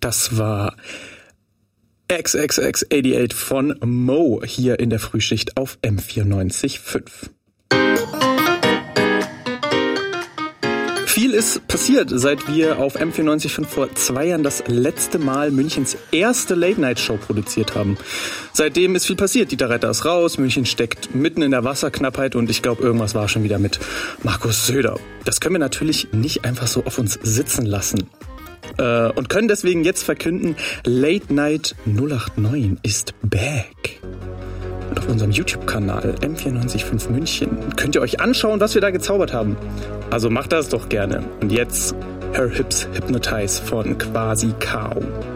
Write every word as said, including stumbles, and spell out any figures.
Das war X X X achtundachtzig von Mo hier in der Frühschicht auf M vierundneunzig Komma fünf. Viel ist passiert, seit wir auf M vierundneunzig Komma fünf vor zwei Jahren das letzte Mal Münchens erste Late-Night-Show produziert haben. Seitdem ist viel passiert. Dieter Reiter ist raus, München steckt mitten in der Wasserknappheit und ich glaube, irgendwas war schon wieder mit Markus Söder. Das können wir natürlich nicht einfach so auf uns sitzen lassen. Äh, und können deswegen jetzt verkünden, Late Night null acht neun ist back. Und auf unserem YouTube-Kanal M vierundneunzig Komma fünf München könnt ihr euch anschauen, was wir da gezaubert haben. Also macht das doch gerne. Und jetzt Her Hips Hypnotize von Quasi Kao.